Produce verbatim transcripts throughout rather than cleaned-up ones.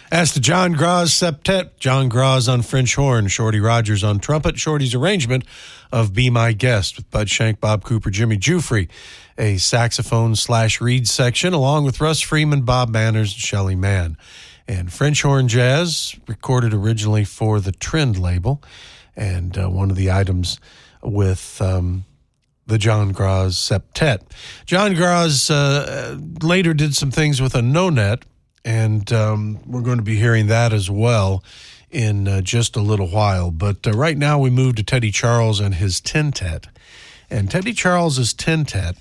As to John Graz Septet, John Graz on French horn, Shorty Rogers on trumpet, Shorty's arrangement of Be My Guest with Bud Shank, Bob Cooper, Jimmy Jufrey, a saxophone slash reed section, along with Russ Freeman, Bob Manners, and Shelley Mann. And French horn jazz, recorded originally for the Trend label, and uh, one of the items with um, the John Graz Septet. John Graz uh, later did some things with a no-net, and um, we're going to be hearing that as well in uh, just a little while. But uh, right now we move to Teddy Charles and his tentet. And Teddy Charles's tentet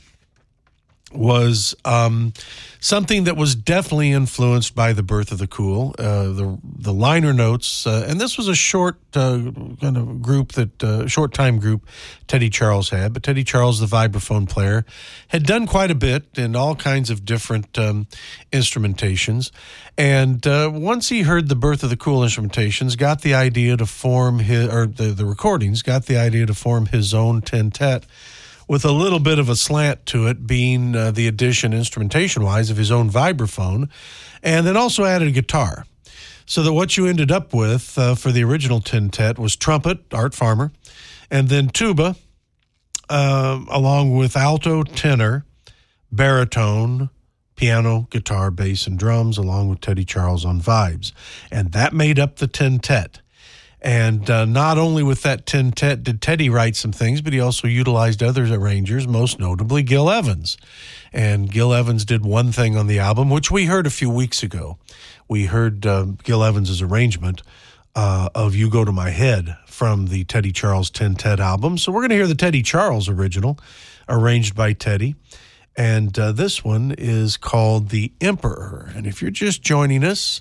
was um, something that was definitely influenced by the birth of the cool. Uh, the the liner notes, uh, and this was a short uh, kind of group that uh, short time group Teddy Charles had. But Teddy Charles, the vibraphone player, had done quite a bit in all kinds of different um, instrumentations. And uh, once he heard the birth of the cool instrumentations, got the idea to form his or the the recordings, got the idea to form his own tentet, with a little bit of a slant to it, being uh, the addition instrumentation-wise of his own vibraphone, and then also added a guitar. So that what you ended up with uh, for the original tentet was trumpet, Art Farmer, and then tuba, uh, along with alto, tenor, baritone, piano, guitar, bass, and drums, along with Teddy Charles on vibes. And that made up the tentet. And uh, not only with that tentet did Teddy write some things, but he also utilized other arrangers, most notably Gil Evans. And Gil Evans did one thing on the album, which we heard a few weeks ago. We heard uh, Gil Evans' arrangement uh, of You Go to My Head from the Teddy Charles tentet album. So we're going to hear the Teddy Charles original, arranged by Teddy. And uh, this one is called The Emperor. And if you're just joining us,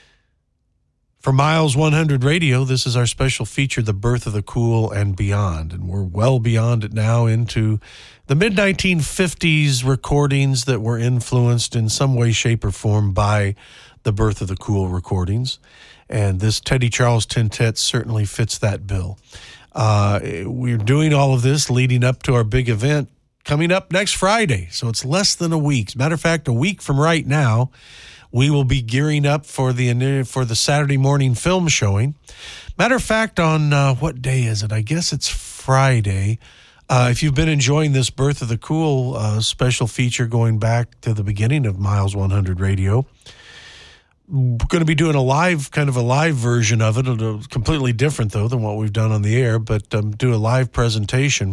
for Miles one hundred Radio, this is our special feature, The Birth of the Cool and Beyond. And we're well beyond it now into the mid nineteen fifties recordings that were influenced in some way, shape, or form by the Birth of the Cool recordings. And this Teddy Charles tentet certainly fits that bill. Uh, we're doing all of this leading up to our big event coming up next Friday. So it's less than a week. As a matter of fact, a week from right now, we will be gearing up for the for the Saturday morning film showing. Matter of fact, on uh, what day is it? I guess it's Friday. Uh, if you've been enjoying this Birth of the Cool uh, special feature going back to the beginning of Miles one hundred Radio, we're going to be doing a live, kind of a live version of it. It'll completely different, though, than what we've done on the air, but um, do a live presentation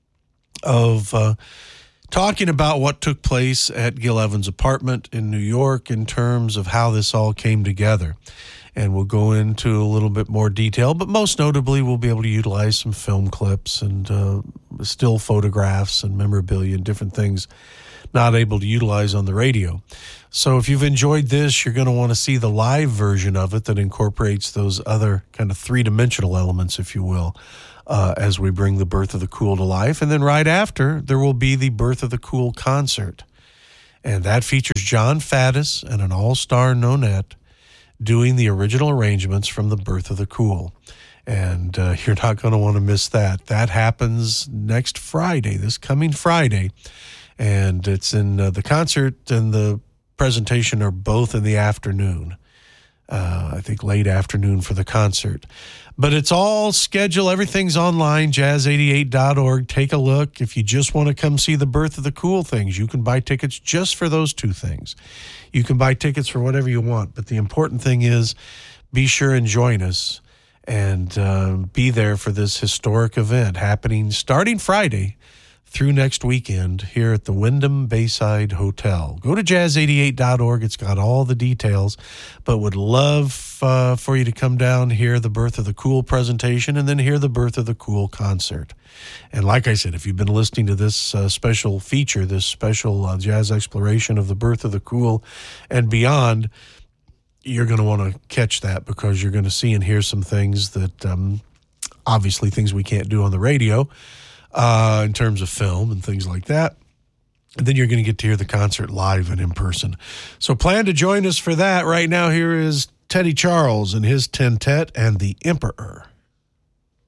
of Uh, talking about what took place at Gil Evans' apartment in New York in terms of how this all came together. And we'll go into a little bit more detail, but most notably we'll be able to utilize some film clips and uh, still photographs and memorabilia and different things not able to utilize on the radio. So if you've enjoyed this, you're going to want to see the live version of it that incorporates those other kind of three-dimensional elements, if you will, Uh, as we bring the Birth of the Cool to life. And then right after, there will be the Birth of the Cool concert. And that features John Faddis and an all-star no-net doing the original arrangements from the Birth of the Cool. And uh, you're not going to want to miss that. That happens next Friday, this coming Friday. And it's in uh, the concert and the presentation are both in the afternoon. Uh, I think late afternoon for the concert. But it's all scheduled. Everything's online, jazz eighty-eight dot org. Take a look. If you just want to come see the Birth of the Cool things, you can buy tickets just for those two things. You can buy tickets for whatever you want. But the important thing is be sure and join us and uh, be there for this historic event happening starting Friday through next weekend here at the Wyndham Bayside Hotel. Go to jazz eighty-eight dot org. It's got all the details, but would love uh, for you to come down, hear the Birth of the Cool presentation, and then hear the Birth of the Cool concert. And like I said, if you've been listening to this uh, special feature, this special uh, jazz exploration of the Birth of the Cool and beyond, you're going to want to catch that because you're going to see and hear some things that um, obviously things we can't do on the radio, Uh, in terms of film and things like that. And then you're going to get to hear the concert live and in person. So plan to join us for that. Right now, here is Teddy Charles and his tentet and The Emperor.